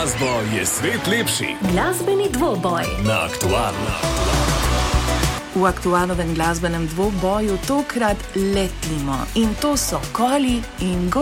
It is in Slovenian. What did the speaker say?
glasbo je svet lepši. Glasbeni dvoboj Na Aktualu. V aktualnem glasbenem dvoboju tokrat letimo in to so Koli in